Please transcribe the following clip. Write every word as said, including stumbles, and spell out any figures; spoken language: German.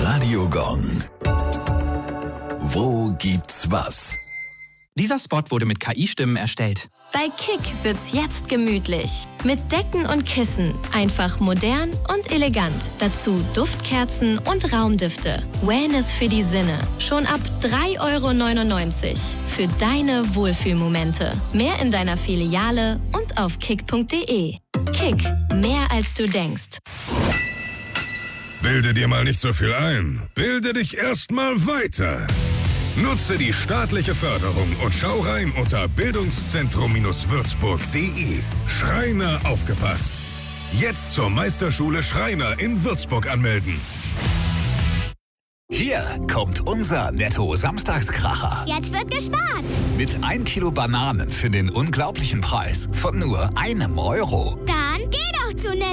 Radio Gong. Wo gibt's was? Dieser Spot wurde mit K I-Stimmen erstellt. Bei Kick wird's jetzt gemütlich. Mit Decken und Kissen. Einfach modern und elegant. Dazu Duftkerzen und Raumdüfte. Wellness für die Sinne. Schon ab drei Euro neunundneunzig. Für deine Wohlfühlmomente. Mehr in deiner Filiale und auf kick punkt de. Kick. Mehr als du denkst. Bilde dir mal nicht so viel ein. Bilde dich erst mal weiter. Nutze die staatliche Förderung und schau rein unter bildungszentrum würzburg punkt de. Schreiner aufgepasst. Jetzt zur Meisterschule Schreiner in Würzburg anmelden. Hier kommt unser Netto-Samstagskracher. Jetzt wird gespart. Mit ein Kilo Bananen für den unglaublichen Preis von nur einem Euro. Dann geh doch zu Netto.